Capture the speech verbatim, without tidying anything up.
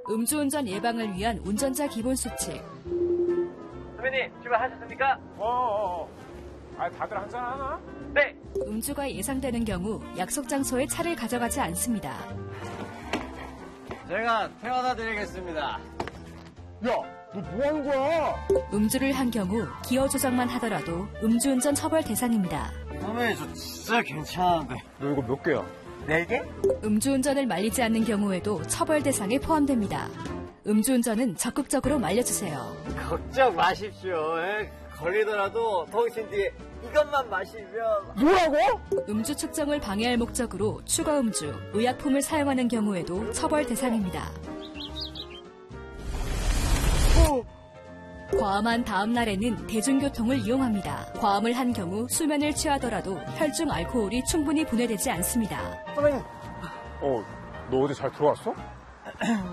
음주운전 예방을 위한 운전자 기본 수칙. 선배님, 출발하셨습니까? 어어어. 아, 다들 한잔 하나? 네. 음주가 예상되는 경우 약속 장소에 차를 가져가지 않습니다. 제가 태워다 드리겠습니다. 야, 너 뭐 하는 거야? 음주를 한 경우 기어 조작만 하더라도 음주운전 처벌 대상입니다. 선배님, 저 진짜 괜찮은데. 너 이거 몇 개야? 네 개? 음주운전을 말리지 않는 경우에도 처벌 대상에 포함됩니다. 음주운전은 적극적으로 말려주세요. 걱정 마십시오. 에? 걸리더라도 통신 뒤에 이것만 마시면. 뭐라고? 음주 측정을 방해할 목적으로 추가 음주, 의약품을 사용하는 경우에도 처벌 대상입니다. 과음한 다음 날에는 대중교통을 이용합니다. 과음을 한 경우 수면을 취하더라도 혈중 알코올이 충분히 분해되지 않습니다. 선배님. 어, 너 어제 잘 들어왔어?